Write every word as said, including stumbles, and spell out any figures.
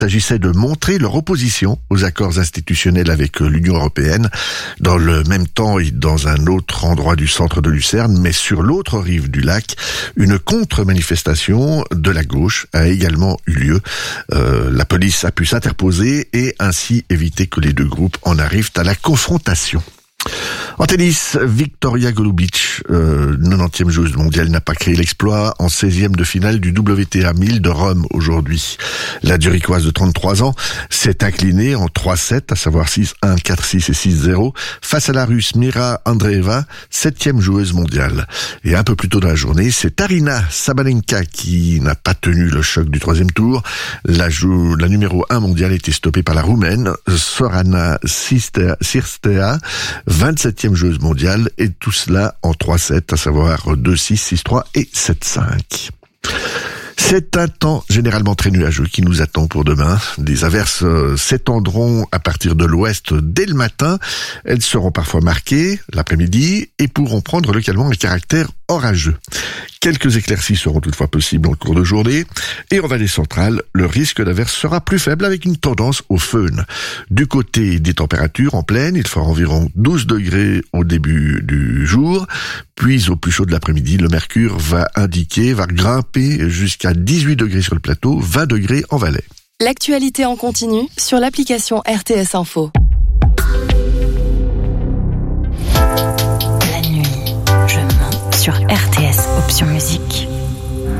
s'agissait de montrer leur opposition aux accords institutionnels avec l'Union européenne. Dans le même temps et dans un autre endroit du centre de Lucerne, mais sur l'autre rive du lac, une contre-manifestation de la gauche a également eu lieu. Euh, la police a pu s'interposer et ainsi éviter que les deux groupes en arrivent à la confrontation. En tennis, Victoria Golubic, euh, quatre-vingt-dixième joueuse mondiale, n'a pas créé l'exploit en seizième de finale du W T A mille de Rome aujourd'hui. La Zurichoise de trente-trois ans s'est inclinée en trois sept, à savoir six un, quatre six et six zéro, face à la Russe Mira Andreeva, septième joueuse mondiale. Et un peu plus tôt dans la journée, c'est Arina Sabalenka qui n'a pas tenu le choc du troisième tour. La, jou- la numéro un mondiale était stoppée par la Roumaine Sorana Cirstea, vingt-septième joueuse mondiale, et tout cela en trois sept, à savoir deux six, six trois et sept cinq. C'est un temps généralement très nuageux qui nous attend pour demain. Des averses s'étendront à partir de l'ouest dès le matin. Elles seront parfois marquées l'après-midi et pourront prendre localement un caractère orageux. Quelques éclaircies seront toutefois possibles en cours de journée. Et en vallée centrale, le risque d'averse sera plus faible avec une tendance au föhn. Du côté des températures en plaine, il fera environ douze degrés au début du jour. Puis au plus chaud de l'après-midi, le mercure va indiquer, va grimper jusqu'à dix-huit degrés sur le plateau, vingt degrés en Valais. L'actualité en continu sur l'application R T S Info. La nuit, je mens sur R T S Option Musique.